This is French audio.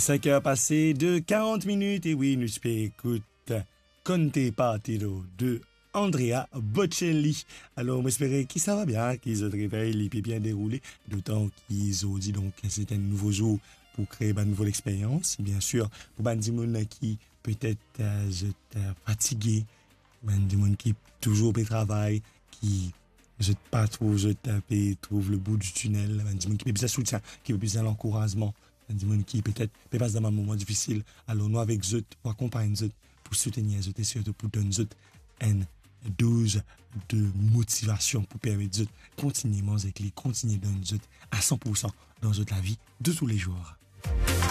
5 heures passées de 40 minutes. Et oui, nous écoute Conte Partito de Andrea Bocelli. Alors, j'espère que ça va bien, qu'ils se réveillent, les pieds bien déroulés. D'autant qu'ils ont dit donc que c'est un nouveau jour pour créer une nouvelle expérience. Et bien sûr, pour des gens qui peut-être fatigué, des gens qui toujours au travail, qui je pas trop, je tape, trouve le bout du tunnel, des gens qui ont besoin de soutien, qui ont besoin d'encouragement, des gens qui peut-être passent dans un moment difficile. Alors nous avec eux, pour accompagner eux, pour soutenir eux et surtout pour donner eux une dose de motivation pour permettre eux de continuer à manger avec lui, continuer à donner eux à 100% dans la vie de tous les jours.